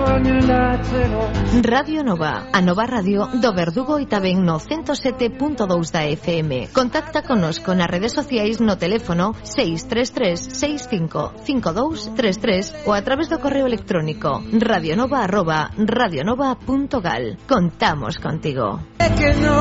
Radio Nova, a nova radio do Verdugo e tamén no 107.2 da FM. Contacta connosco nas redes sociais no teléfono 633-655233 ou a través do correo electrónico radionova@radionova.gal. Contamos contigo.